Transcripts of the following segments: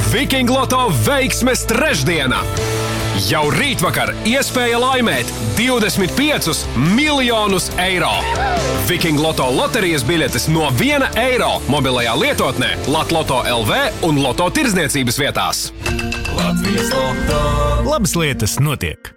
Viking Loto veiksmes trešdiena! Jau rītvakar iespēja laimēt 25 miljonus eiro. Viking Loto loterijas biļetes no 1 eiro mobilajā lietotnē Latloto LV un Loto tirdzniecības vietās. Latvijas Loto. Labas lietas notiek.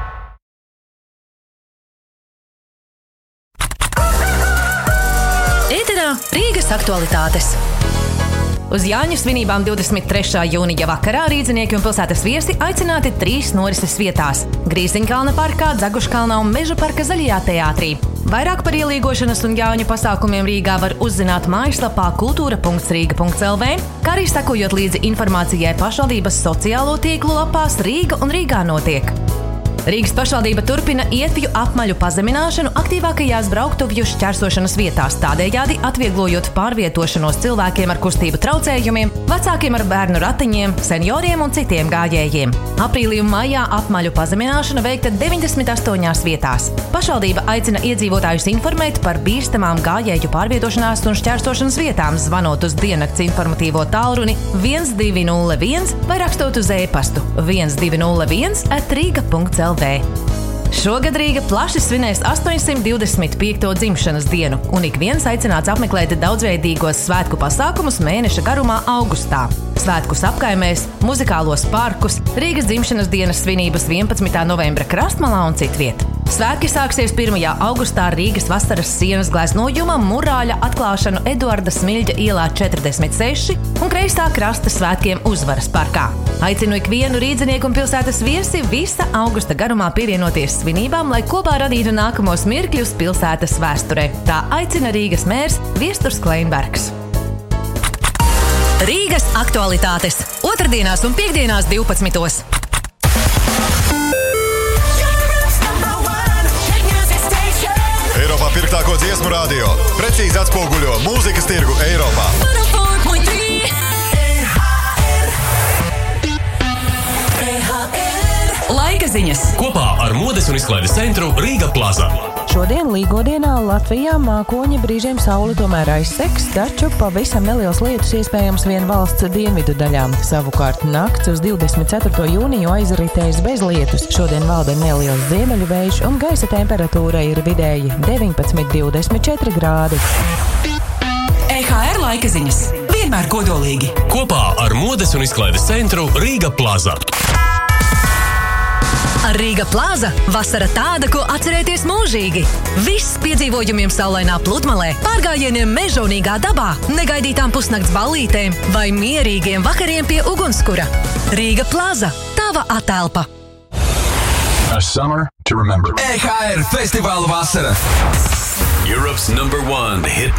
Ēterā Rīgas aktualitātes. Uz Jāņu svinībām 23. jūnija vakarā rīdzinieki un pilsētas viesi aicināti 3 norises vietās – Grīziņkalna parkā, Dzaguškalnā un Meža parka Zaļajā teātrī. Vairāk par ielīgošanas un Jāņu pasākumiem Rīgā var uzzināt mājaslapā kultūra.rīga.lv, kā arī sekojot līdzi informācijai pašvaldības sociālo tīklu lapās Rīga un Rīgā notiek. Rīgas pašvaldība turpina ietvju apmaļu pazemināšanu aktīvākajās brauktuvju šķērsošanas vietās, tādējādi atvieglojot pārvietošanos cilvēkiem ar kustību traucējumiem, vecākiem ar bērnu ratiņiem, senioriem un citiem gājējiem. Aprīlī un maijā apmaļu pazemināšana veikta 98 vietās. Pašvaldība aicina iedzīvotājus informēt par bīstamām gājēju pārvietošanās un šķērsošanas vietām, zvanot uz diennakts informatīvo tālruni 1201 vai rakstot uz e-pastu 1201@riga.lv. Šogad Rīga plaši svinēs 825. dzimšanas dienu, un ik viens aicināts apmeklēt daudzveidīgos svētku pasākumus mēneša garumā augustā. Svētkus apkaimēs, muzikālos parkus, Rīgas dzimšanas dienas svinības 11. novembra Krastmalā un citviet. Svētki sāksies 1. augustā ar Rīgas vasaras sienas gleznojuma murāļa atklāšanu Eduarda Smilģa ielā 46 un kreisā krasta svētkiem Uzvaras parkā. Aicinu ikvienu rīdzinieku un pilsētas viesi visa augusta garumā pievienoties svinībām, lai kopā radītu nākamos mirkļus pilsētas vēsturē. Tā aicina Rīgas mērs Viesturs Kleinbergs. Rīgas aktualitātes. Otrdienās un piekdienās 12. Eiropā pirktāko dziesmu radio. Precīzi atspoguļo mūzikas tirgu Eiropā. Laika ziņas. Kopā ar modes un izklaides centru Rīga Plaza. Šodien Līgodienā Latvijā mākoņi brīžiem sauli tomēr aizsegs, taču pavisam neliels lietus iespējams vien valsts dienvidu daļām. Savukārt nakts uz 24. jūniju aizritēs bez lietus. Šodien valda neliels ziemeļu vējš un gaisa temperatūra ir vidēji 19–24 grādi. EHR laika ziņas. Vienmēr kodolīgi. Kopā ar modes un izklaides centru Rīga Plaza. Ar Rīga Plaza vasara tāda, ko atcerēties mūžīgi. Viss piedzīvojumiem saulainā pludmalē, pārgājieniem mežonīgā dabā, negaidītām pusnakts ballītēm vai mierīgiem vakariem pie ugunskura. Rīga Plaza – tava atelpa. A summer to remember. EHR festivāla vasara. Europe's #1 hit